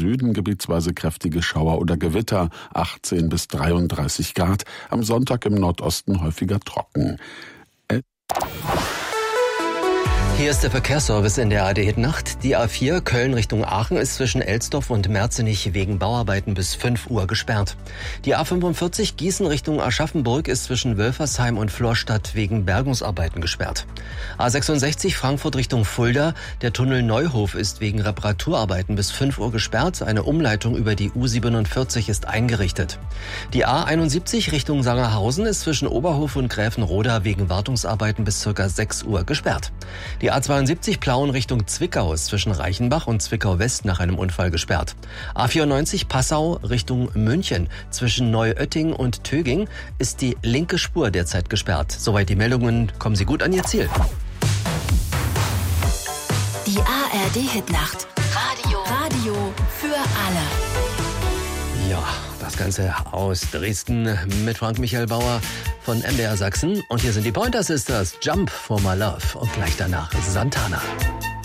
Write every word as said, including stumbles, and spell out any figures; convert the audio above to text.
Süden gebietsweise kräftige Schauer oder Gewitter, achtzehn bis dreiunddreißig Grad. Am Sonntag im Nordosten häufiger trocken. Hier ist der Verkehrsservice in der A D Nacht. Die A vier Köln Richtung Aachen ist zwischen Elsdorf und Merzenich wegen Bauarbeiten bis fünf Uhr gesperrt. Die A fünfundvierzig Gießen Richtung Aschaffenburg ist zwischen Wölfersheim und Florstadt wegen Bergungsarbeiten gesperrt. A sechsundsechzig Frankfurt Richtung Fulda. Der Tunnel Neuhof ist wegen Reparaturarbeiten bis fünf Uhr gesperrt. Eine Umleitung über die U siebenundvierzig ist eingerichtet. Die A einundsiebzig Richtung Sangerhausen ist zwischen Oberhof und Gräfenroda wegen Wartungsarbeiten bis circa sechs Uhr gesperrt. Die A zweiundsiebzig Plauen Richtung Zwickau ist zwischen Reichenbach und Zwickau West nach einem Unfall gesperrt. A vierundneunzig Passau Richtung München zwischen Neuötting und Töging ist die linke Spur derzeit gesperrt. Soweit die Meldungen, kommen Sie gut an Ihr Ziel. Die A R D-Hitnacht. Radio. Radio für alle. Ja, das Ganze aus Dresden mit Frank Michael Bauer von M D R Sachsen. Und hier sind die Pointer Sisters, Jump for My Love. Und gleich danach Santana.